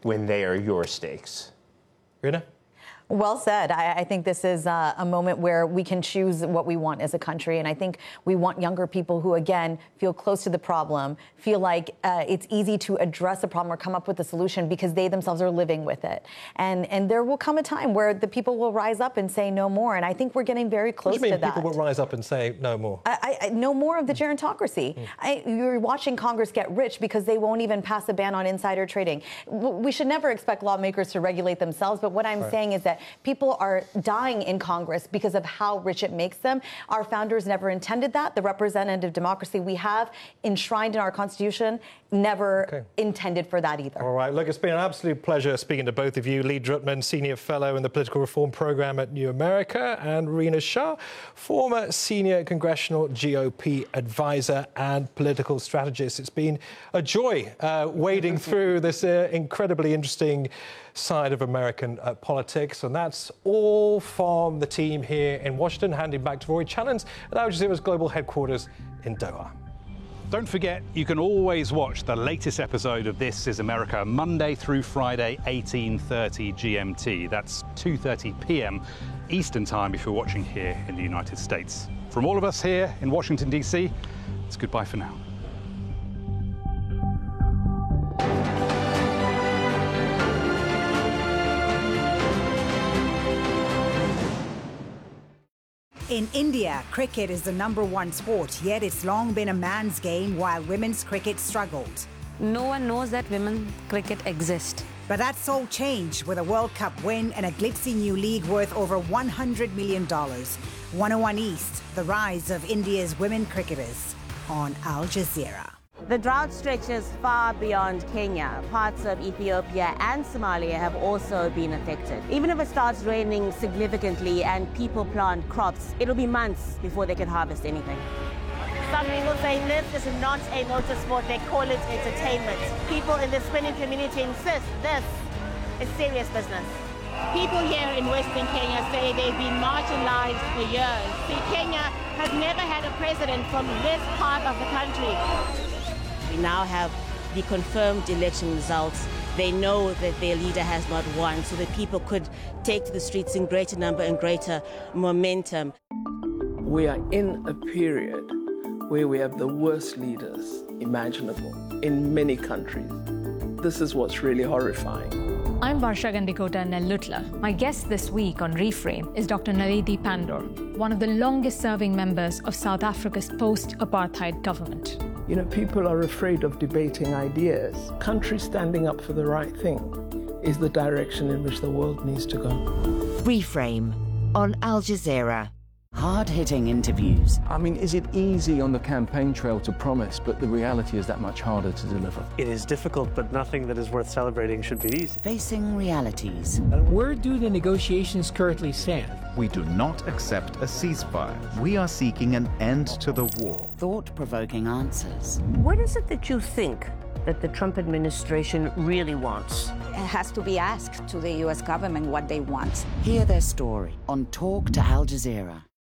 when they are your stakes. Rina? Well said. I think this is a moment where we can choose what we want as a country. And I think we want younger people who, again, feel close to the problem, feel like it's easy to address a problem or come up with a solution because they themselves are living with it. And there will come a time where the people will rise up and say no more. And I think we're getting very close to that. What do you mean people will rise up and say no more? No more of the gerontocracy. You're watching Congress get rich because they won't even pass a ban on insider trading. We should never expect lawmakers to regulate themselves. But what I'm saying is that people are dying in Congress because of how rich it makes them. Our founders never intended that. The representative democracy we have enshrined in our Constitution never intended for that either. All right. Look, it's been an absolute pleasure speaking to both of you. Lee Drutman, Senior Fellow in the Political Reform Program at New America, and Rina Shah, former Senior Congressional GOP Advisor and Political Strategist. It's been a joy wading through this incredibly interesting side of American politics. And that's all from the team here in Washington. Handing back to Rory Challens at Al Jazeera's global headquarters in Doha. Don't forget, you can always watch the latest episode of This Is America Monday through Friday, 18:30 GMT. That's 2:30 p.m. Eastern Time if you're watching here in the United States. From all of us here in Washington, D.C., it's goodbye for now. In India, cricket is the #1 sport, yet it's long been a man's game while women's cricket struggled. No one knows that women's cricket exists. But that's all changed with a World Cup win and a glitzy new league worth over $100 million. 101 East, the rise of India's women cricketers on Al Jazeera. The drought stretches far beyond Kenya. Parts of Ethiopia and Somalia have also been affected. Even if it starts raining significantly and people plant crops, it'll be months before they can harvest anything. Some people say this is not a motorsport, they call it entertainment. People in the spinning community insist this is serious business. People here in Western Kenya say they've been marginalized for years. See, Kenya has never had a president from this part of the country. We now have the confirmed election results. They know that their leader has not won, so that people could take to the streets in greater number and greater momentum. We are in a period where we have the worst leaders imaginable in many countries. This is what's really horrifying. I'm Varsha Gandikota Nellutla. My guest this week on Reframe is Dr. Naledi Pandor, one of the longest-serving members of South Africa's post-apartheid government. You know, people are afraid of debating ideas. Countries standing up for the right thing is the direction in which the world needs to go. Reframe on Al Jazeera. Hard-hitting interviews. I mean, is it easy on the campaign trail to promise, but the reality is that much harder to deliver? It is difficult, but nothing that is worth celebrating should be easy. Facing realities. Where do the negotiations currently stand? We do not accept a ceasefire. We are seeking an end to the war. Thought-provoking answers. What is it that you think that the Trump administration really wants? It has to be asked to the U.S. government what they want. Hear their story on Talk to Al Jazeera.